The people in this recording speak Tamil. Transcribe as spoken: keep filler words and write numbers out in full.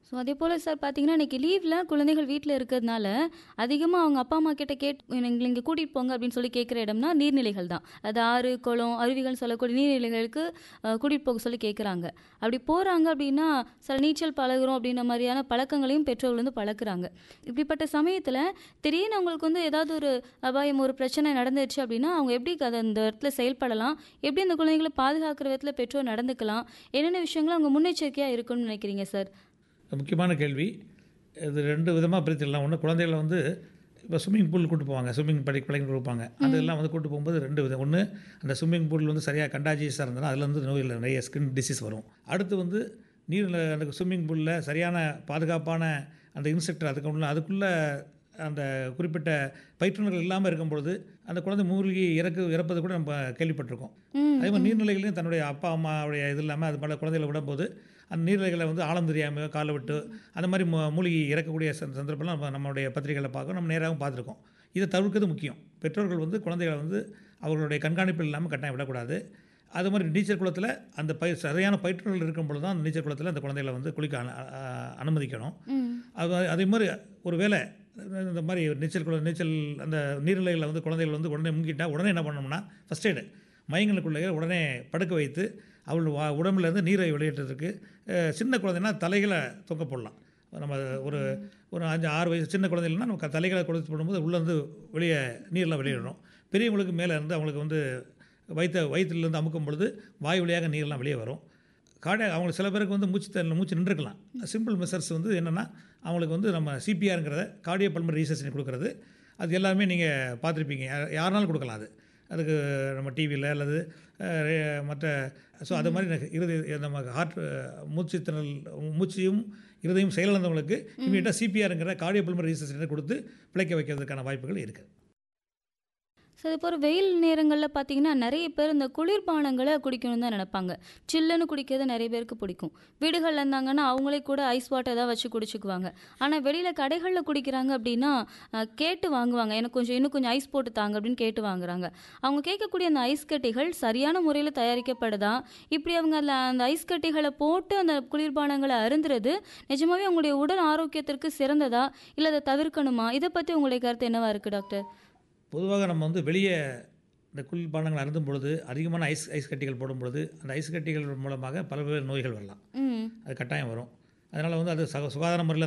ஸோ அதே போல் சார் பார்த்தீங்கன்னா இன்றைக்கி லீவில் குழந்தைகள் வீட்டில் இருக்கிறதுனால அதிகமாக அவங்க அப்பா அம்மா கிட்ட கேட் எங்களை இங்கே கூட்டிகிட்டு போங்க அப்படின்னு சொல்லி கேட்குற இடம்னா நீர்நிலைகள் தான். அது ஆறு குளம் அருவிகள் சொல்லக்கூடிய நீர்நிலைகளுக்கு கூட்டிகிட்டு போக சொல்லி கேட்குறாங்க. அப்படி போகிறாங்க அப்படின்னா சில நீச்சல் பழகுறோம் அப்படின்ற மாதிரியான பழக்கங்களையும் பெற்றோர்கள் வந்து பழக்கிறாங்க. இப்படிப்பட்ட சமயத்தில் திடீர்னு அவங்களுக்கு வந்து ஏதாவது ஒரு அபாயம் ஒரு பிரச்சனை நடந்துச்சு அப்படின்னா அவங்க எப்படி அதை அந்த இடத்துல செயல்படலாம், எப்படி அந்த குழந்தைகளை பாதுகாக்கிற விதத்தில் பெற்றோர் நடந்துக்கலாம், என்னென்ன விஷயங்களும் அவங்க முன்னெச்சரிக்கையாக இருக்குன்னு நினைக்கிறீங்க சார்? முக்கியமான கேள்வி. இது ரெண்டு விதமாக பிரித்துடலாம். ஒன்று, குழந்தைகளை வந்து இப்போ ஸ்விம்மிங் பூல் கூட்டு போவாங்க, ஸ்விம்மிங் படி பழகி கொடுப்பாங்க. அதெல்லாம் வந்து கூட்டு போகும்போது ரெண்டு விதம். ஒன்று, அந்த ஸ்விம்மிங் பூல் வந்து சரியாக கண்டாஜியஸாக இருந்ததுன்னா அதில் வந்து நோயில் நிறைய ஸ்கின் டிசீஸ் வரும். அடுத்து வந்து நீரில் அந்த ஸ்விம்மிங் பூலில் சரியான பாதுகாப்பான அந்த இன்ஸ்ட்ரக்டர் அதுக்கு அதுக்குள்ளே அந்த குறிப்பிட்ட பயிற்றுனர்கள் இல்லாமல் இருக்கும்பொழுது அந்த குழந்தை மூழ்கி இறக்கு இறப்பது கூட நம்ம கேள்விப்பட்டிருக்கோம். அதே மாதிரி நீர்நிலைகளையும் தன்னுடைய அப்பா அம்மாவுடைய இது இல்லாமல் அது பல குழந்தைகளை விடும்போது அந்த நீர்நிலைகளை வந்து ஆழம் தெரியாமல் காலை விட்டு அந்த மாதிரி மூழ்கி இறக்கக்கூடிய சந்தர்ப்பம்லாம் நம்ம நம்மளுடைய பத்திரிகைகளை பார்க்கணும், நம்ம நேராகவும் பார்த்துருக்கோம். இதை தவிர்க்கிறது முக்கியம். பெற்றோர்கள் வந்து குழந்தைகளை வந்து அவர்களுடைய கண்காணிப்பில் இல்லாமல் கட்டாயம் விடக்கூடாது. அது மாதிரி நீச்சல் குளத்தில் அந்த பயிர் சரியான பயிற்றுனர்கள் இருக்கும்பொழுது தான் அந்த நீச்சல் குளத்தில் அந்த குழந்தைகளை வந்து குளிக்க அனுமதிக்கணும். அது அதே மாதிரி ஒரு வேளை இந்த மாதிரி நீச்சல் குளம் நீச்சல் அந்த நீர்நிலைகளில் வந்து குழந்தைகள் வந்து உடனே முங்கிட்டால் உடனே என்ன பண்ணோம்னா ஃபஸ்ட் எய்டு மயங்களுக்குள்ளே உடனே படுக்க வைத்து அவள் வா உடம்புலேருந்து நீரை வெளியேற்றதுக்கு சின்ன குழந்தைன்னா தலைகளை தொங்க போடலாம். நம்ம ஒரு ஒரு அஞ்சு ஆறு வயசு சின்ன குழந்தைகள்னா நம்ம தலைகளை கொடுத்து போடும்போது உள்ளேருந்து வெளியே நீரெலாம் வெளியிடணும். பெரியவங்களுக்கு மேலே இருந்து அவங்களுக்கு வந்து வயிற்ற வயிற்றுலேருந்து அமுக்கும் பொழுது வாய் வழியாக நீரெலாம் வெளியே வரும். கார்டியா அவங்களுக்கு சில பேருக்கு வந்து மூச்சு தண்ணில் மூச்சு நின்றுக்கலாம். சிம்பிள் மெஷர்ஸ் வந்து என்னென்னா அவங்களுக்கு வந்து நம்ம சிபிஆருங்கிறத கார்டியோ பல்மனரி ரீசர்ச் கொடுக்குறது. அது எல்லாமே நீங்கள் பார்த்துருப்பீங்க, யாருனாலும் கொடுக்கலாம். அது அதுக்கு நம்ம டிவியில் அல்லது மற்ற ஸோ அது மாதிரி இருதய நம்ம ஹார்ட் மூச்சு திணறல் மூச்சையும் இருதையும் செயலிழந்தவங்களுக்கு இமீடியட்டாக சிபிஆருங்கிற கார்டியோ பல்மனரி ரீசர்ச் கொடுத்து பிழைக்க வைக்கிறதுக்கான வாய்ப்புகள் இருக்குது. ஸோ இப்போ ஒரு வெயில் நேரங்களில் பார்த்தீங்கன்னா நிறைய பேர் இந்த குளிர்பானங்களை குடிக்கணும்னு தான் நினைப்பாங்க. சில்லுன்னு குடிக்கிறது நிறைய பேருக்கு பிடிக்கும். வீடுகளில் இருந்தாங்கன்னா அவங்களே கூட ஐஸ் வாட்டர் ஏதாவது வச்சு குடிச்சுக்குவாங்க. ஆனால் வெளியில் கடைகளில் குடிக்கிறாங்க அப்படின்னா கேட்டு வாங்குவாங்க, எனக்கு கொஞ்சம் இன்னும் கொஞ்சம் ஐஸ் போட்டு தாங்க அப்படின்னு கேட்டு வாங்குறாங்க. அவங்க கேட்கக்கூடிய அந்த ஐஸ் கட்டிகள் சரியான முறையில் தயாரிக்கப்படுதா, இப்படி அவங்க அதில் அந்த ஐஸ் கட்டிகளை போட்டு அந்த குளிர்பானங்களை அருந்துறது நிஜமாவே அவங்களுடைய உடல் ஆரோக்கியத்திற்கு சிறந்ததா, இல்லை அதை தவிர்க்கணுமா? இதை பற்றி உங்களுடைய கருத்து என்னவா இருக்குது டாக்டர்? பொதுவாக நம்ம வந்து வெளியே இந்த குளிர்பானங்கள் அருந்தும் பொழுது அதிகமான ஐஸ் ஐஸ் கட்டிகள் போடும் பொழுது அந்த ஐஸ் கட்டிகள் மூலமாக பல்வேறு நோய்கள் வரலாம். அது கட்டாயம் வரும். அதனால் வந்து அது சுகாதார முறையில்